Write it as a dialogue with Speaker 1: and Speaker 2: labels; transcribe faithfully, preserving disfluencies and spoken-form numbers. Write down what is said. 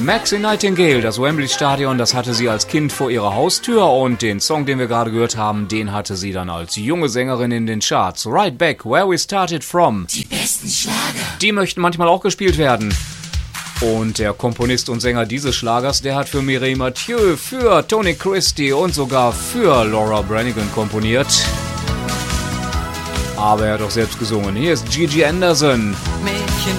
Speaker 1: Maxine Nightingale, das Wembley Stadion, das hatte sie als Kind vor ihrer Haustür und den Song, den wir gerade gehört haben, den hatte sie dann als junge Sängerin in den Charts. Right Back, Where We Started From.
Speaker 2: Die besten Schlager.
Speaker 1: Die möchten manchmal auch gespielt werden. Und der Komponist und Sänger dieses Schlagers, der hat für Mireille Mathieu, für Tony Christie und sogar für Laura Branigan komponiert. Aber er hat auch selbst gesungen. Hier ist Gigi Anderson.
Speaker 2: Mädchen